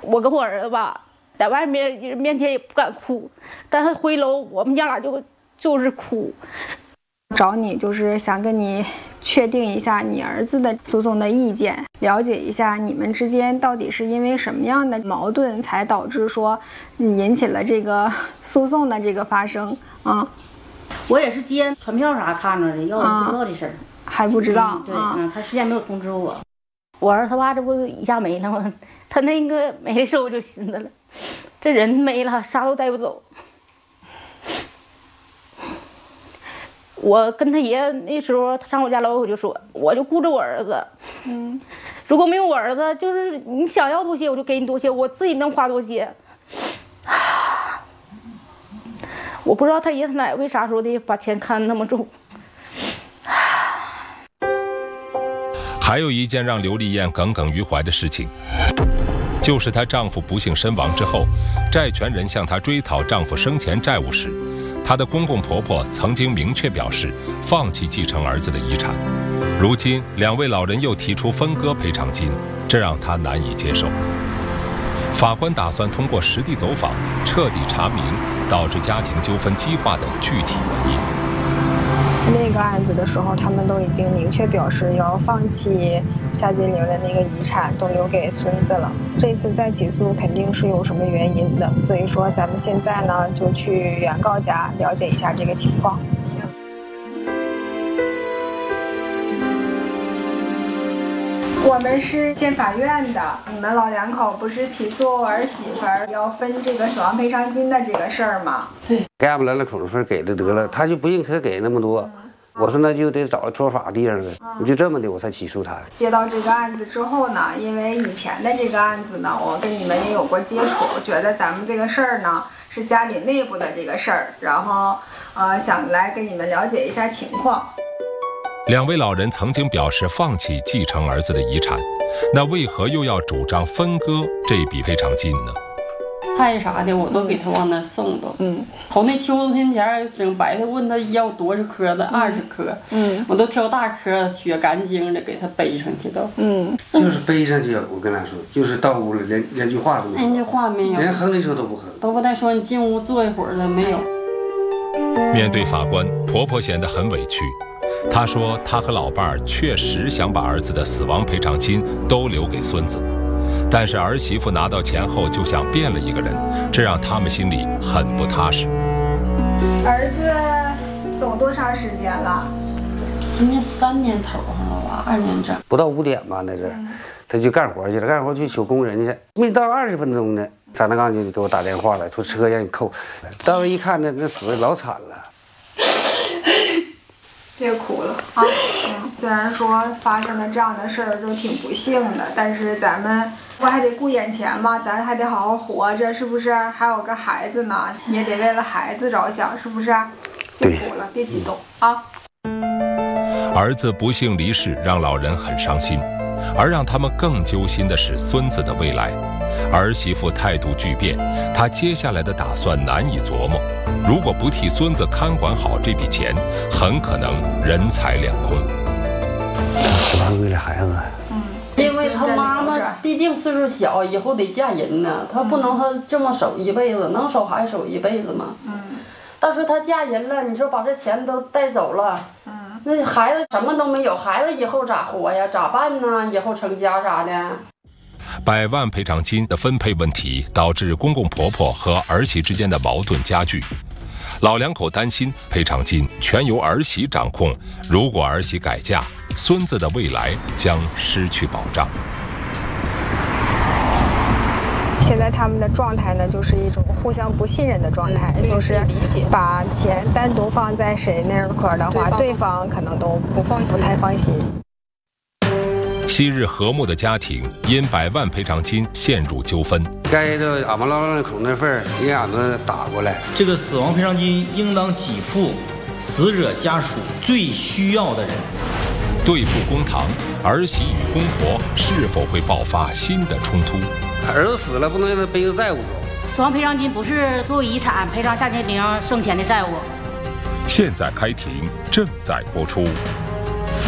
我跟我儿子吧，在外面人面前也不敢哭，但是回楼我们家就是哭。 找你就是想跟你确定一下你儿子的诉讼的意见，了解一下你们之间到底是因为什么样的矛盾才导致说引起了这个诉讼的这个发生啊。 我也是接传票啥看着的，要我不知道这事儿， 还不知道。 对，他事先没有通知我。 我儿子他爸这不一下没了吗？他那个没的时候我就寻思了，这人没了，啥都带不走。我跟他爷那时候他上我家楼，我就说，我就顾着我儿子，如果没有我儿子，就是你想要多些我就给你多些，我自己能花多些。我不知道他爷他奶为啥说的把钱看那么重。 还有一件让刘丽艳耿耿于怀的事情，就是她丈夫不幸身亡之后，债权人向她追讨丈夫生前债务时，她的公公婆婆曾经明确表示放弃继承儿子的遗产。如今两位老人又提出分割赔偿金，这让她难以接受。法官打算通过实地走访，彻底查明导致家庭纠纷激化的具体原因。 那个案子的时候，他们都已经明确表示要放弃夏金玲的那个遗产，都留给孙子了。这次再起诉肯定是有什么原因的，所以说咱们现在呢就去原告家了解一下这个情况。行。我们是县法院的，你们老两口不是起诉儿媳妇要分这个死亡赔偿金的这个事儿吗？ 对，该俺们来了口份给了得了，他就不认可给那么多。我说那就得找个说法地方了，你就这么的我才起诉他。 接到这个案子之后呢，因为以前的这个案子呢，我跟你们也有过接触，我觉得咱们这个事儿呢是家里内部的这个事儿，然后想来跟你们了解一下情况。 两位老人曾经表示放弃继承儿子的遗产，那为何又要主张分割这笔赔偿金呢？ 菜啥的我都给他往那送都。头那秋天前整白的问他要多少颗的，20颗。我都挑大颗，血干净的给他背上去都。 就是背上去，我跟他说，就是到屋里连句话都没有。 连句话没有。 连哼一声都不哼。 都不带说你进屋坐一会儿了没有。 面对法官，婆婆显得很委屈。她说她和老伴儿确实想把儿子的死亡赔偿金都留给孙子，但是儿媳妇拿到钱后就像变了一个人，这让他们心里很不踏实。 儿子走多长时间了？ 今年3年头了吧，2年整。 不到5点吧，那是，他就干活去了，干活去求工人去，没到20分钟呢，张大刚就给我打电话了，说车让你扣。到时候一看那死的老惨了。 别哭了啊！虽然说发生了这样的事儿就挺不幸的，但是咱们不还得顾眼前嘛，咱还得好好活着，是不是？还有个孩子呢，你也得为了孩子着想，是不是？别哭了，别激动啊！ 儿子不幸离世，让老人很伤心，而让他们更揪心的是孙子的未来。儿媳妇态度巨变，她接下来的打算难以琢磨。如果不替孙子看管好这笔钱，很可能人财两空。 为了孩子。 因为他妈妈毕竟岁数小，以后得嫁人呢，他不能他这么守一辈子，能守还守一辈子吗？到时候他嫁人了，你说把这钱都带走了，那孩子什么都没有，孩子以后咋活呀？咋办呢？以后成家啥的。 100万赔偿金的分配问题导致公公婆婆和儿媳之间的矛盾加剧，老两口担心赔偿金全由儿媳掌控，如果儿媳改嫁，孙子的未来将失去保障。 现在他们的状态呢，就是一种互相不信任的状态，就是把钱单独放在谁那块的话，对方可能都不太放心。 昔日和睦的家庭因100万赔偿金陷入纠纷， 该的俺们老两口那份给俺们打过来。 这个死亡赔偿金应当给付死者家属最需要的人。 对簿公堂，儿媳与公婆是否会爆发新的冲突？ 儿子死了，不能让他背着债务走。 死亡赔偿金不是作为遗产赔偿夏金玲生前的债务。 现在开庭，正在播出。